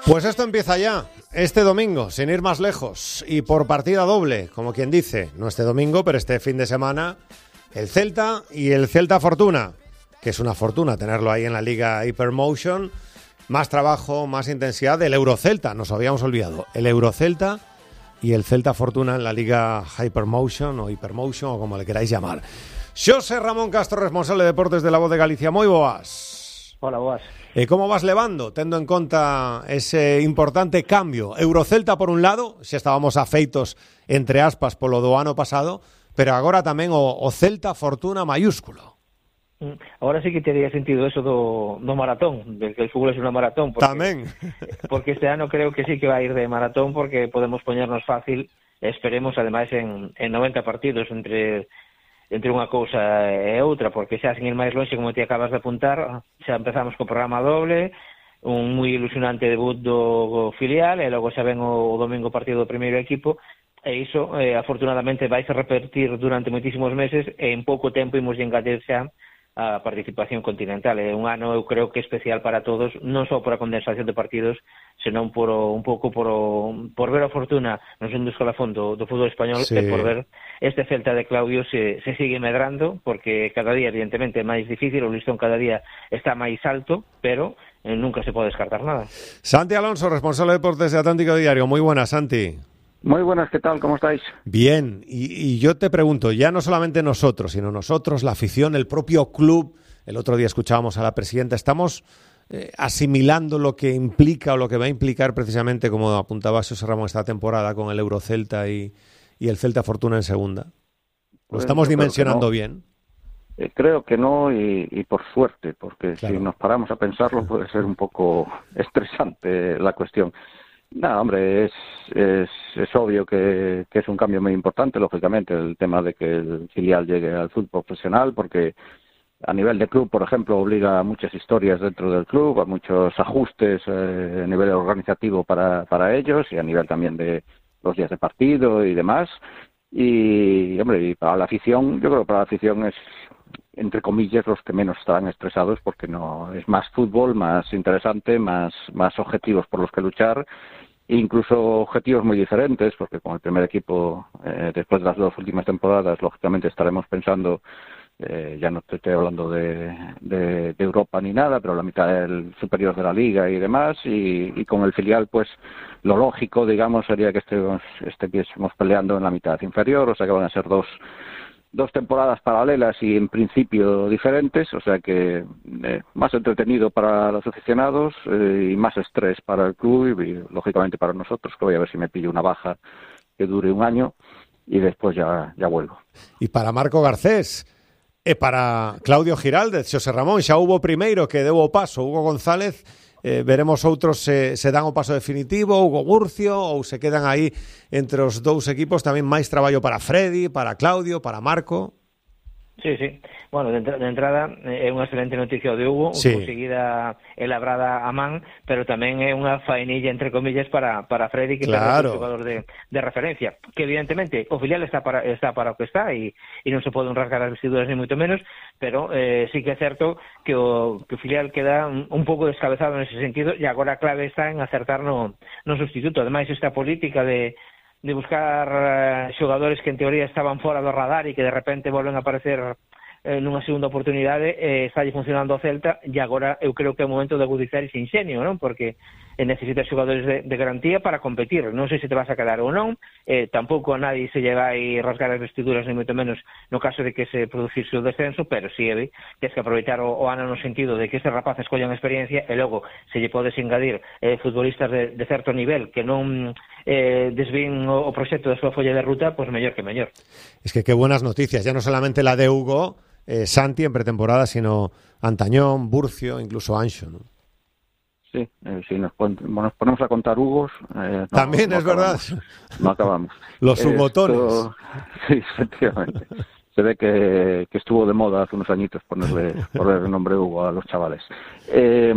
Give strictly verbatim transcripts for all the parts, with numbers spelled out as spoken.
Pues esto empieza ya, este domingo, sin ir más lejos, y por partida doble, como quien dice, no este domingo, pero este fin de semana, el Celta y el Celta Fortuna, que es una fortuna tenerlo ahí en la Liga Hypermotion, más trabajo, más intensidad del Eurocelta, nos habíamos olvidado, el Eurocelta y el Celta Fortuna en la Liga Hypermotion o Hypermotion o como le queráis llamar. Xosé Ramón Castro, responsable de deportes de La Voz de Galicia, moi boas. Hola, boas. E como vas levando, tendo en conta ese importante cambio? Eurocelta por un lado, xa estábamos afeitos entre aspas polo do ano pasado, pero agora tamén o, o Celta Fortuna mayúsculo. Agora sí que tería sentido eso do, do maratón, del que el fútbol es una maratón. Porque, tamén. Porque este ano creo que sí que va a ir de maratón, porque podemos poñernos fácil, esperemos, ademais, en, en noventa partidos entre... entre unha cousa e outra, porque xa sin ir máis longe, como te acabas de apuntar, xa empezamos co programa doble, un moi ilusionante debut do filial, e logo xa ven o, o domingo partido do primeiro equipo, e iso, eh, afortunadamente, vais a repetir durante moitísimos meses, e en pouco tempo imos engadir xa a participación continental. É un ano, eu creo que especial para todos, non só por a condensación de partidos, senón por o, un pouco por o, por ver a fortuna no segundo escalafón do, do fútbol español, sí. E por ver este Celta de Claudio se, se sigue medrando, porque cada día, evidentemente, é máis difícil, o listón cada día está máis alto, pero eh, nunca se pode descartar nada. Santi Alonso, responsable de deportes de Atlántico Diario. Muy buenas, Santi. Muy buenas, ¿qué tal? ¿Cómo estáis? Bien, y, y yo te pregunto, ya no solamente nosotros, sino nosotros, la afición, el propio club, el otro día escuchábamos a la presidenta, ¿estamos eh, asimilando lo que implica o lo que va a implicar precisamente, como apuntaba Xosé Ramón, esta temporada con el Eurocelta y, y el Celta Fortuna en segunda? ¿Lo pues estamos dimensionando no. bien? Eh, creo que no, y, y por suerte, porque claro, si nos paramos a pensarlo puede ser un poco estresante la cuestión. No, hombre, es, es, es obvio que, que es un cambio muy importante, lógicamente, el tema de que el filial llegue al fútbol profesional, porque a nivel de club, por ejemplo, obliga a muchas historias dentro del club, a muchos ajustes eh, a nivel organizativo para, para ellos y a nivel también de los días de partido y demás. Y, hombre, y para la afición, yo creo que para la afición es, entre comillas, los que menos están estresados, porque no es más fútbol, más interesante, más, más objetivos por los que luchar, e incluso objetivos muy diferentes, porque con el primer equipo, eh, después de las dos últimas temporadas, lógicamente estaremos pensando, eh, ya no te estoy hablando de, de, de Europa ni nada, pero la mitad del superior de la Liga y demás, y, y con el filial, pues lo lógico, digamos, sería que estemos, estemos peleando en la mitad inferior, o sea que van a ser dos dos temporadas paralelas y en principio diferentes, o sea que eh, más entretenido para los aficionados eh, y más estrés para el club y, y lógicamente para nosotros, que voy a ver si me pillo una baja que dure un año y después ya, ya vuelvo. Y para Marco Garcés e para Claudio Giraldez, Xosé Ramón, xa hubo primeiro que deu o paso, Hugo González, eh, veremos outros se, se dan o paso definitivo, Hugo Murcio, ou se quedan aí entre os dous equipos, tamén máis traballo para Freddy, para Claudio, para Marco. Sí, sí. Bueno, de, de entrada é unha excelente noticia o de Hugo, sí, conseguida e labrada a man, pero tamén é unha faenilla, entre comillas, para, para Freddy, que claro, é un xogador de, de referencia, que evidentemente o filial está para, está para o que está e, e non se poden rasgar as vestiduras ni moito menos, pero eh, sí que é certo que o, que o filial queda un, un pouco descabezado nese sentido, e agora a clave está en acertar no, no sustituto. Ademais, esta política de de buscar uh, xogadores que en teoría estaban fora do radar e que de repente volven a aparecer eh, nunha segunda oportunidade, eh, está funcionando o Celta, e agora eu creo que é o momento de agudizar ese ingenio, non? Porque eh, necesitas xogadores de, de garantía para competir. Non sei se te vas a quedar ou non, eh, tampouco a nadie se lle vai rasgar as vestiduras, ni moito menos no caso de que se producirse o descenso, pero si é tens que aproveitar o, o ano no sentido de que estes rapaces collan experiencia e logo se lle podes engadir eh, futbolistas de, de certo nivel que non eh, desvín o, o proxecto da súa folla de ruta, pois pues mellor que mellor. Es que qué buenas noticias, ya no solamente la de Hugo, eh, Santi en pretemporada, sino Antañón, Burcio, incluso Anxo, ¿no? Sí, eh, si nos, pon, nos ponemos a contar Hugos... Eh, no, También no es acabamos, verdad. No acabamos. Los Hugotones. Esto, sí, efectivamente. Se ve que, que estuvo de moda hace unos añitos ponerle, ponerle el nombre Hugo a los chavales. Eh,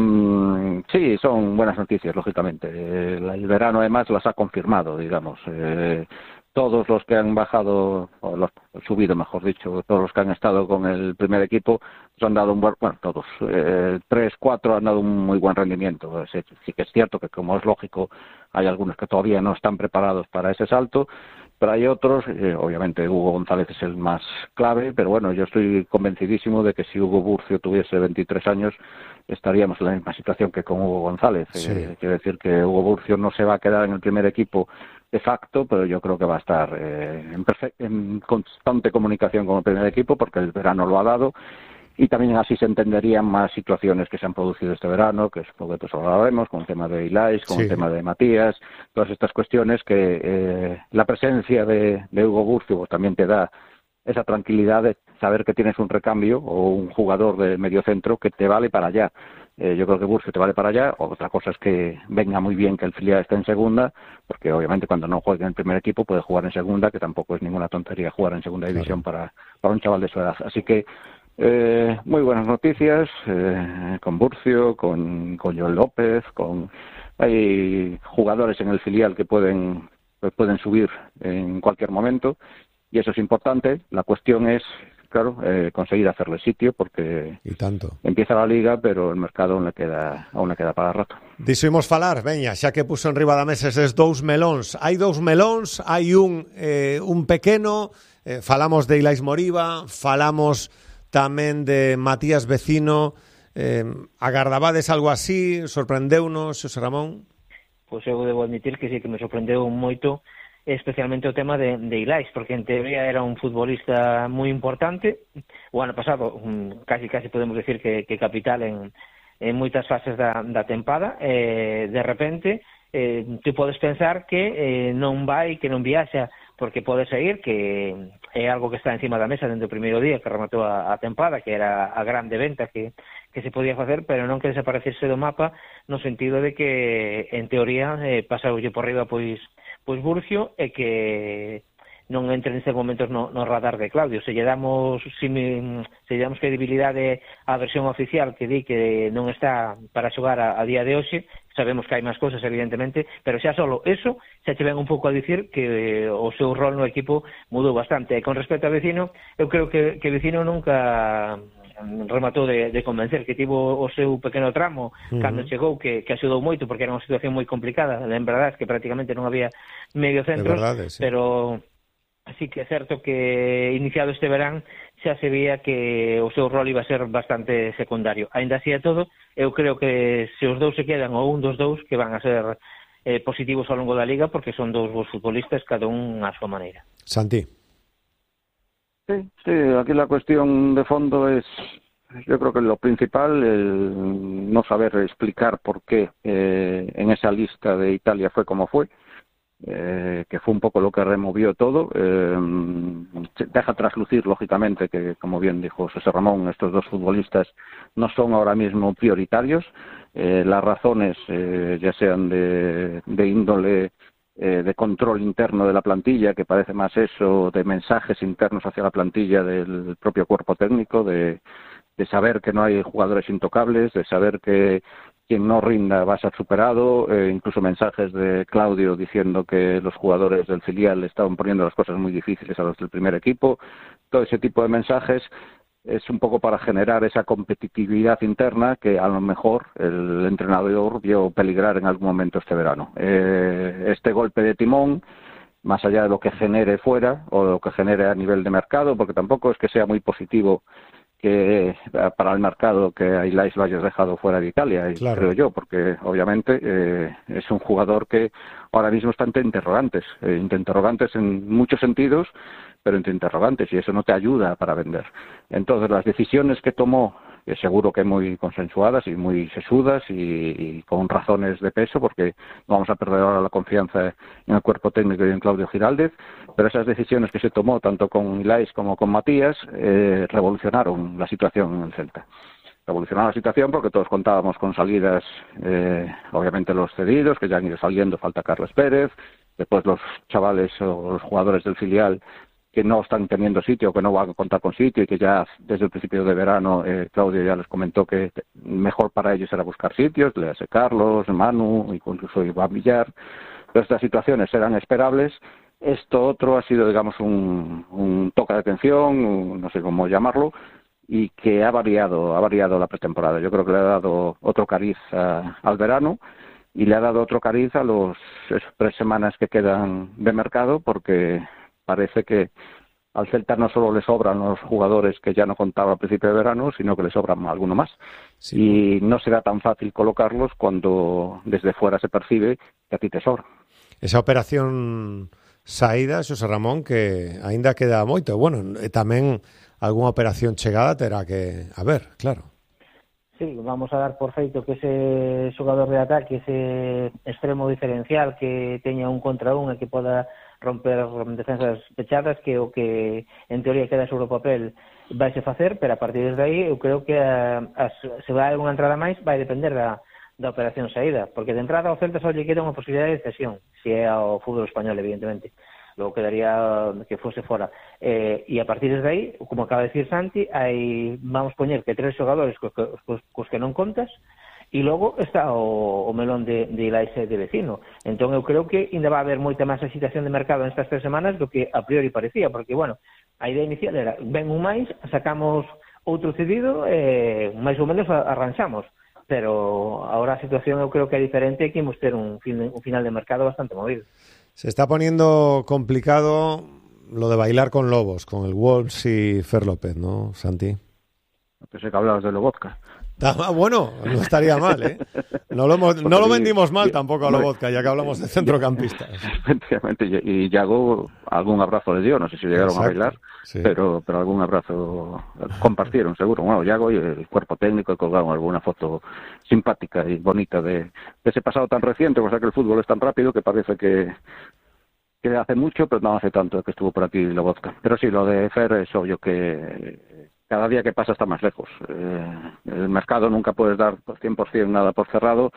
sí, son buenas noticias, lógicamente. Eh, el verano, además, las ha confirmado, digamos. Eh, todos los que han bajado, o los subido, mejor dicho, todos los que han estado con el primer equipo, pues han dado un buen, bueno, todos, eh, tres, cuatro han dado un muy buen rendimiento. Sí, sí que es cierto que, como es lógico, hay algunos que todavía no están preparados para ese salto, pero hay otros, eh, obviamente Hugo González es el más clave, pero bueno, yo estoy convencidísimo de que si Hugo Burcio tuviese veintitrés años, estaríamos en la misma situación que con Hugo González. Sí. Eh, quiero decir que Hugo Burcio no se va a quedar en el primer equipo de facto, pero yo creo que va a estar eh, en, en constante comunicación con el primer equipo, porque el verano lo ha dado, y también así se entenderían más situaciones que se han producido este verano, que supongo que pues ahora hablaremos, con el tema de Ilais, con sí. el tema de Matías, todas estas cuestiones que eh, la presencia de, de Hugo Burcio pues, también te da esa tranquilidad de saber que tienes un recambio o un jugador de mediocentro que te vale para allá. Eh, yo creo que Burcio te vale para allá. Otra cosa es que venga muy bien que el filial esté en segunda, porque obviamente cuando no juegue en el primer equipo puede jugar en segunda, que tampoco es ninguna tontería jugar en segunda división claro. para, para un chaval de su edad. Así que Eh, muy buenas noticias eh, con Burcio, con, con Joel López, con hay jugadores en el filial que pueden pues pueden subir en cualquier momento y eso es importante. La cuestión es, claro, eh, conseguir hacerle sitio porque y tanto. Empieza la liga, pero el mercado aún le queda aún le queda para rato. Diso imos falar, veña, xa que puso en riba da mesa eses dous melóns. Hai dous melóns, hai un eh, un pequeno, eh, falamos de Ilais Moriba, falamos tamén de Matías Vecino. Eh, agardabades algo así? Sorprendeunos, Xosé Ramón? Pois eu debo admitir que sí que me sorprendeu moito, especialmente o tema de, de Ilais, porque en teoría era un futbolista moi importante. O ano pasado, casi casi podemos decir que, que capital en, en moitas fases da, da tempada. Eh, de repente, eh, tú podes pensar que eh, non vai, que non viaxa, porque pode sair, que é algo que está encima da mesa dentro do primeiro día que rematou a, a tempada, que era a grande venta que, que se podía facer, pero non que desaparecerse do mapa, no sentido de que, en teoría, eh, pasaulle por riba pois, pois Burcio, e que non entre nestes momentos no, no radar de Claudio. Se lle damos se, se lle damos credibilidade á versión oficial que di que non está para xogar a, a día de hoxe, sabemos que hai máis cousas, evidentemente, pero xa solo eso, xa che ven un pouco a dicir que eh, o seu rol no equipo mudou bastante. E con respecto a Vecino, eu creo que, que Vecino nunca rematou de, de convencer, que tivo o seu pequeno tramo uh-huh. cando chegou, que, que axudou moito, porque era unha situación moi complicada. En verdade, que prácticamente non había medio centros, verdade, sí. pero así que é certo que iniciado este verán xa se veía que o seu rol iba a ser bastante secundario. Ainda así é todo, eu creo que se os dous se quedan, ou un dos dous, que van a ser eh, positivos ao longo da Liga, porque son dous bons futbolistas, cada un a súa maneira. Santi. Sí, sí, aquí la cuestión de fondo es, yo creo que lo principal, el no saber explicar por qué eh, en esa lista de Italia fue como fue. Eh, que fue un poco lo que removió todo. Eh, deja traslucir, lógicamente, que, como bien dijo José Ramón, estos dos futbolistas no son ahora mismo prioritarios. Eh, las razones, eh, ya sean de, de índole eh, de control interno de la plantilla, que parece más eso, de mensajes internos hacia la plantilla del propio cuerpo técnico, de, de saber que no hay jugadores intocables, de saber que quien no rinda va a ser superado, eh, incluso mensajes de Claudio diciendo que los jugadores del filial estaban poniendo las cosas muy difíciles a los del primer equipo. Todo ese tipo de mensajes es un poco para generar esa competitividad interna que a lo mejor el entrenador vio peligrar en algún momento este verano. Eh, este golpe de timón, más allá de lo que genere fuera o lo que genere a nivel de mercado, porque tampoco es que sea muy positivo que para el mercado que a Ilais lo hayas dejado fuera de Italia, claro. creo yo, porque obviamente eh, es un jugador que ahora mismo está entre interrogantes, eh, entre interrogantes en muchos sentidos, pero entre interrogantes, y eso no te ayuda para vender. Entonces, las decisiones que tomó, que seguro que muy consensuadas y muy sesudas y, y con razones de peso, porque no vamos a perder ahora la confianza en el cuerpo técnico y en Claudio Giraldez, pero esas decisiones que se tomó tanto con Ilais como con Matías eh, revolucionaron la situación en el Celta. Revolucionaron la situación porque todos contábamos con salidas, eh, obviamente los cedidos, que ya han ido saliendo, falta Carles Pérez, después los chavales o los jugadores del filial que no están teniendo sitio, que no van a contar con sitio y que ya desde el principio de verano eh, Claudio ya les comentó que mejor para ellos era buscar sitios, le hace Carlos, Manu, incluso Iván Villar. Pero estas situaciones eran esperables Esto otro ha sido, digamos, un, un toque de atención, un, no sé cómo llamarlo, y que ha variado, ha variado la pretemporada. Yo creo que le ha dado otro cariz a, al verano y le ha dado otro cariz a los esas tres semanas que quedan de mercado, porque parece que al Celta no solo le sobran los jugadores que ya no contaba al principio de verano, sino que le sobran alguno más. Sí. Y no será tan fácil colocarlos cuando desde fuera se percibe que a ti te sobran. Esa operación saída, Xosé Ramón, que aínda queda moito. Bueno, tamén algunha operación chegada terá que haber, claro. Sí, vamos a dar por feito que ese xogador de ataque, ese extremo diferencial que teña un contra un e que poda romper defensas pechadas, que o que en teoría queda sobre o papel vaise facer, pero a partir de aí eu creo que a, a, se vai unha entrada máis vai depender da, da operación saída, porque de entrada ao Celta só lle queda unha posibilidade de cesión, se é ao fútbol español, evidentemente. Logo quedaría que fose fora. Eh, e a partir de aí, como acaba de decir Santi, hai, vamos poñer que tres xogadores cos, cos, cos que non contas, e logo está o, o melón de, de Ilaise de vecino. Entón eu creo que ainda va a haber moita máis excitación de mercado nestas tres semanas do que a priori parecía, porque, bueno, a idea inicial era, ven un máis, sacamos outro cedido, e eh, máis ou menos arranxamos. Pero ahora a situación eu creo que é diferente e que imos ter un, fin, un final de mercado bastante movido. Se está poniendo complicado lo de bailar con lobos, con el Wolves y Fer López, ¿no, Santi? Pensé que hablabas de Lobotka. Ah, bueno, no estaría mal, ¿eh? No lo, hemos, no lo vendimos mal tampoco a Lobotka, ya que hablamos de centrocampistas. Efectivamente, y Yago algún abrazo le dio, no sé si llegaron Exacto, a bailar, sí. pero pero algún abrazo compartieron, seguro. Bueno, Yago y el cuerpo técnico colgaron alguna foto simpática y bonita de, de ese pasado tan reciente, o sea que el fútbol es tan rápido que parece que, que hace mucho, pero no hace tanto que estuvo por aquí Lobotka. Pero sí, lo de Fer es obvio que cada día que pasa está más lejos. Eh, el mercado nunca puedes dar cien por ciento nada por cerrado,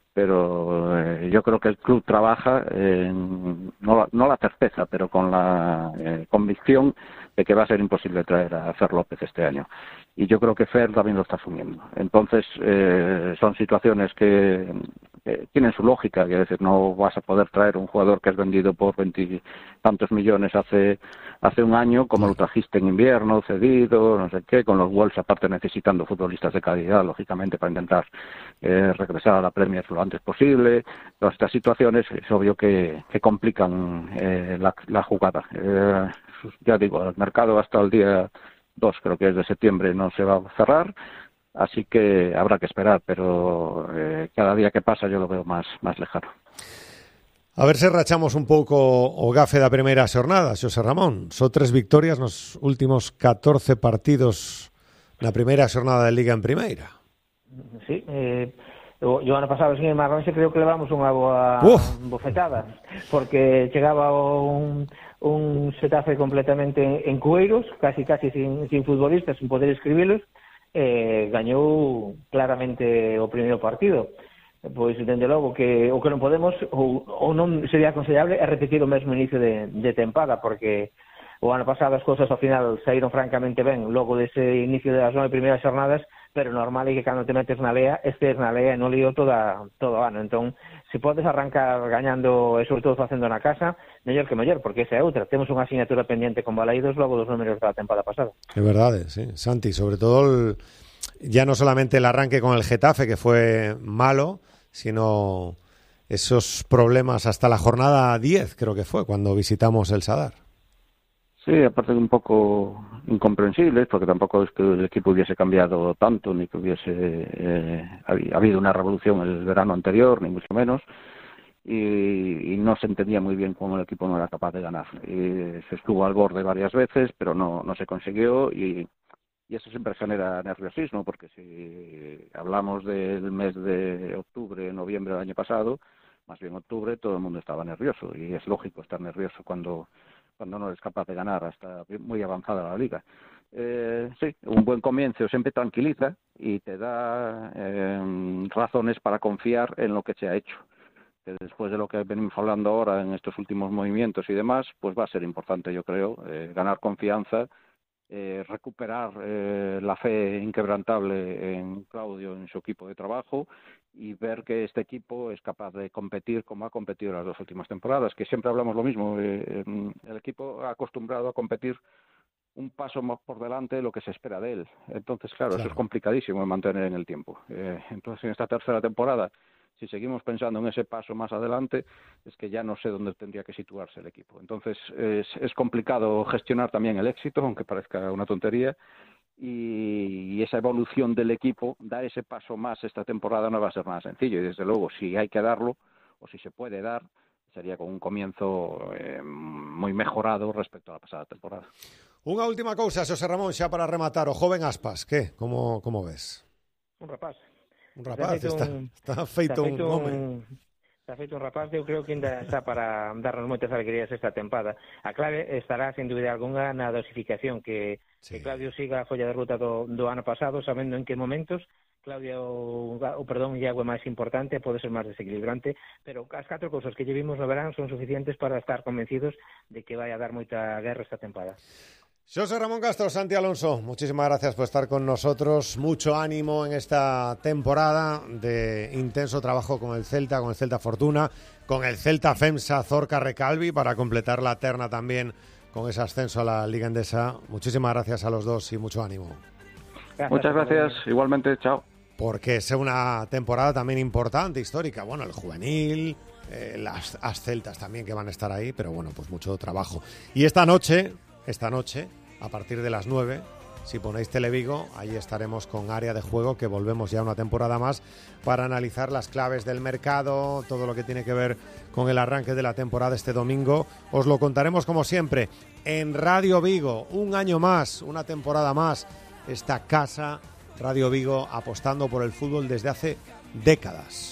pero eh, yo creo que el club trabaja, en, no, la, no la certeza, pero con la eh, convicción de que va a ser imposible traer a Fer López este año. Y yo creo que Fer también lo está asumiendo. Entonces, eh, son situaciones que, que tienen su lógica, es decir, no vas a poder traer un jugador que has vendido por veintitantos millones hace hace un año, como lo trajiste en invierno, cedido, no sé qué, con los Wolves aparte necesitando futbolistas de calidad, lógicamente, para intentar eh, regresar a la Premier lo antes posible. Todas estas situaciones es obvio que, que complican eh, la, la jugada. Eh, ya digo, el mercado hasta el día dos, creo que es de septiembre, no se va a cerrar, así que habrá que esperar, pero eh, cada día que pasa yo lo veo más, más lejano. A ver se rachamos un pouco o gafe da primeira xornada, Xosé Ramón. Son tres victorias nos últimos catorce partidos na primeira xornada de Liga en Primeira. Sí, eh, o, o ano pasado, sin Marronxe, creo que levamos unha boa Uf. bofetada, porque chegaba un, un Xetafe completamente en cueiros, casi casi sin, sin futbolistas, sin poder escribilos, eh, gañou claramente o primeiro partido. Pois, dende logo, que o que non podemos ou, ou non sería aconsellable é repetir o mesmo inicio de, de tempada, porque o ano pasado as cousas ao final saíron francamente ben logo dese inicio das nove primeiras xornadas, pero normal é que cando te metes na lea, estes na lea e non lío toda, todo o ano. Entón, se podes arrancar gañando e sobre todo facendo na casa, mellor que mellor, porque esa é outra. Temos unha asignatura pendiente con Balaídos logo dos números da tempada pasada. É verdade, sí. Santi, sobre todo el, ya no solamente el arranque con el Getafe, que fue malo, sino esos problemas hasta la jornada diez, creo que fue, cuando visitamos el Sadar. Sí, aparte de un poco incomprensibles, porque tampoco es que el equipo hubiese cambiado tanto, ni que hubiese eh, habido una revolución el verano anterior, ni mucho menos, y, y no se entendía muy bien cómo el equipo no era capaz de ganar. Y se estuvo al borde varias veces, pero no, no se consiguió, y Y eso siempre genera nerviosismo, porque si hablamos del mes de octubre, noviembre del año pasado, más bien octubre, todo el mundo estaba nervioso. Y es lógico estar nervioso cuando, cuando no eres capaz de ganar hasta muy avanzada la liga. Eh, sí, un buen comienzo siempre tranquiliza y te da eh, razones para confiar en lo que se ha hecho. Que después de lo que venimos hablando ahora en estos últimos movimientos y demás, pues va a ser importante, yo creo, eh, ganar confianza eh, recuperar eh, la fe inquebrantable en Claudio, en su equipo de trabajo, y ver que este equipo es capaz de competir como ha competido las dos últimas temporadas, que siempre hablamos lo mismo, eh, el equipo ha acostumbrado a competir un paso más por delante de lo que se espera de él. Entonces, claro, claro. eso es complicadísimo de mantener en el tiempo. Eh, entonces, en esta tercera temporada, si seguimos pensando en ese paso más adelante, es que ya no sé dónde tendría que situarse el equipo. Entonces, es, es complicado gestionar también el éxito, aunque parezca una tontería, y, y esa evolución del equipo, dar ese paso más esta temporada no va a ser nada sencillo. Y desde luego, si hay que darlo, o si se puede dar, sería con un comienzo eh, moi mejorado respecto a la pasada temporada. Unha última cousa, Xosé Ramón, xa para rematar. O joven Aspas, que? Como, como ves? Un rapaz. Un rapaz, está, un, está feito, está feito un, un home. Está feito un rapaz, eu creo que ainda está para darnos moitas alegrías esta tempada. A clave estará, sen dúbida algunha, na dosificación, que, sí. que Claudio siga a folla de ruta do, do ano pasado, sabendo en que momentos Claudio, o, o perdón, Iago é máis importante, pode ser máis desequilibrante, pero as catro cousas que lle vimos no verán son suficientes para estar convencidos de que vai a dar moita guerra esta tempada. Xosé Ramón Castro, Santi Alonso, muchísimas gracias por estar con nosotros. Mucho ánimo en esta temporada de intenso trabajo con el Celta, con el Celta Fortuna, con el Celta Femsa Zorca Recalvi para completar la terna también con ese ascenso a la Liga Endesa. Muchísimas gracias a los dos y mucho ánimo. Gracias. Muchas gracias, igualmente, chao. Porque es una temporada también importante, histórica. Bueno, el juvenil, eh, las, las Celtas también que van a estar ahí, pero bueno, pues mucho trabajo. Y esta noche, esta noche, a partir de las nueve, si ponéis Televigo, ahí estaremos con Área de Juego, que volvemos ya una temporada más para analizar las claves del mercado, todo lo que tiene que ver con el arranque de la temporada este domingo. Os lo contaremos como siempre en Radio Vigo, un año más, una temporada más, esta casa Radio Vigo apostando por el fútbol desde hace décadas.